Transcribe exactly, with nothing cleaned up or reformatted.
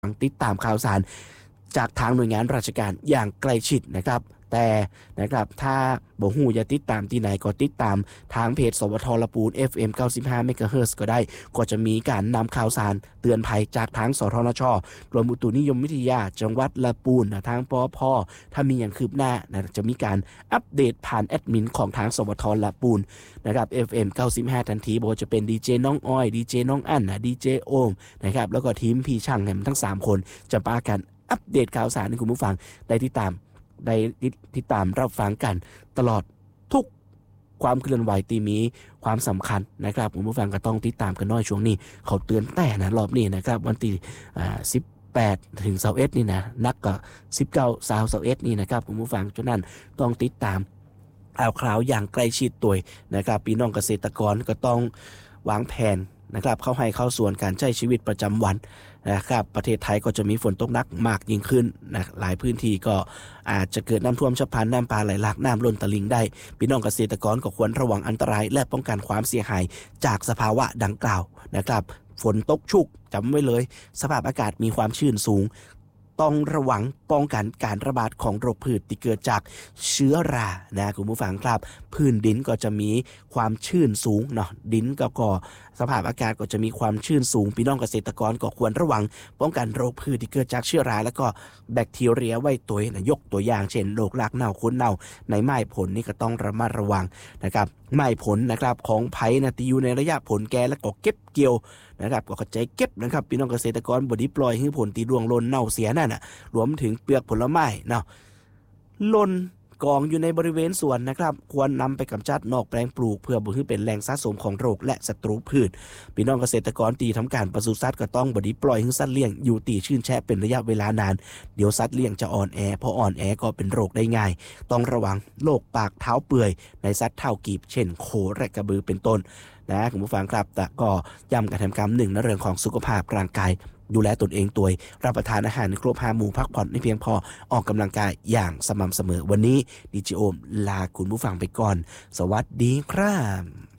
ติดตามข่าวสารจากทางหน่วยงานราชการอย่างใกล้ชิดนะครับแต่นะครับถ้าบ่ฮู้จะติดตามที่ไหนก็ติดตามทางเพจสวทละปูน เอฟ เอ็ม เก้าสิบห้า เมกะเฮิรตซ์ก็ได้ก็จะมีการนำข่าวสารเตือนภัยจากทางสทนชกรมอุตุนิยมวิทยาจังหวัดละปูนทางปอพถ้ามีอย่างคืบหน้านะจะมีการอัปเดตผ่านแอดมินของทางสวทละปูนนะครับ เอฟ เอ็ม เก้าสิบห้า ทันทีบ่จะเป็นดีเจน้องอ้อยดีเจน้องอั้นนะดีเจโอมนะครับแล้วก็ทีมพี่ช่างเนี่ยทั้งสามคนจะพากันอัปเดตข่าวสารให้คุณผู้ฟังได้ติดตามได้ติดตามรับฟังกันตลอดทุกความเคลื่อนไหวตีมีความสำคัญนะครับคุณผู้ฟังก็ต้องติดตามกันน้อยช่วงนี้เขาเตือนแต่นะรอบนี้นะครับวันที่อ่าสิบแปดถึงยี่สิบเอ็ดนี่นะนักก็สิบเก้า ยี่สิบ ยี่สิบเอ็ดนี่นะครับคุณผู้ฟังฉะนั้นต้องติดตามข่าวคราวอย่างใกล้ชิดตัวนะครับพี่น้องเกษตรกรก็ต้องวางแผนนะครับเข้าให้เข้าส่วนการใช้ชีวิตประจำวันนะครับประเทศไทยก็จะมีฝนตกหนักมากยิ่งขึ้นนะหลายพื้นที่ก็อาจจะเกิดน้ำท่วมฉับพลันน้ำป่าไหลหลากน้ำล้นตลิ่งได้พี่น้องเกษตรกรก็ควรระวังอันตรายและป้องกันความเสียหายจากสภาวะดังกล่าวนะครับฝนตกชุกจำไว้เลยสภาพอากาศมีความชื้นสูงต้องระวังป้องกันการระบาดของโรคพืชที่เกิดจากเชื้อรานะคุณผู้ฟังครับพื้นดินก็จะมีความชื้นสูงเนาะดินก็ก็สภาพอากาศก็จะมีความชื้นสูงพี่น้องเกษตรกรก็ควรระวังป้องกันโรคพืชที่เกิดจากเชื้อราและก็แบคทีเรียไว้ตัวนะยกตัวอย่างเช่นโรครากเน่าโคนเน่าในไม้ผลนี่ก็ต้องระมัดระวังนะครับไม้ผลนะครับของไผ่นะที่อยู่ในระยะผลแก่แล้วก็เก็บเกี่ยวนะครับก็เข้าใจเก็บนะครับพี่น้องเกษตรกรบ่ได้ปล่อยให้ผลตีร่วงหล่นเน่าเสียนั่นน่ะรวมถึงเปลือกผลไม้เนาะหล่นกองอยู่ในบริเวณสวนนะครับควรนำไปกำจัดนอกแปลงปลูกเพื่อบ่ให้เป็นแหล่งสะสมของโรคและศัตรูพืชพี่น้องเกษตรกรที่ทำการปศุสัตว์ก็ต้องบ่ได้ปล่อยให้สัตว์เลี้ยงอยู่ตีชื้นแฉะเป็นระยะเวลานานเดี๋ยวสัตว์เลี้ยงจะอ่อนแอพออ่อนแอก็เป็นโรคได้ง่ายต้องระวังโรคปากเท้าเปื่อยในสัตว์เท้ากีบเช่นโคและกระบือเป็นต้นนะคุณผู้ฟังครับแต่ก็ย้ำการทำการหนึ่งในเรื่องของสุขภาพร่างกายดูแลตนเองตัวรับประทานอาหารครบห้าหมู่พักผ่อนให้เพียงพอออกกำลังกายอย่างสม่ำเสมอวันนี้ดีเจโอมลาคุณผู้ฟังไปก่อนสวัสดีครับ